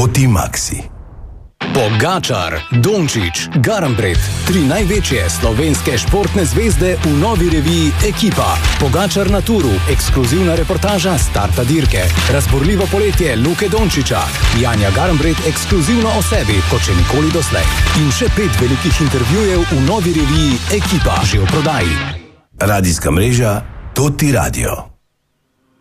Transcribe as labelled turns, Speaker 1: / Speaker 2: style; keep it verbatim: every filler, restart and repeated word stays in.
Speaker 1: Toti Maxi.
Speaker 2: Pogačar, Dončić, Garnbret, tri največje slovenske športne zvezde v novi reviji Ekipa. Pogačar na turu, ekskluzivna reportaža starta dirke. Razborljivo poletje Luke Dončića. Janja Garnbret ekskluzivno o sebi, kot še nikoli doslej. In še pet velikih intervjujev v novi reviji Ekipa, že v prodaji.
Speaker 1: Radijska mreža Toti Radio.